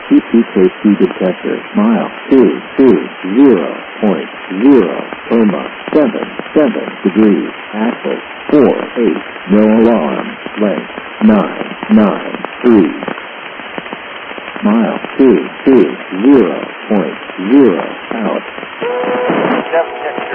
CPKC detector. Mile 220.0, 7 degrees. Axis 48. No alarm. Length 993. Mile 220.0 out. 750.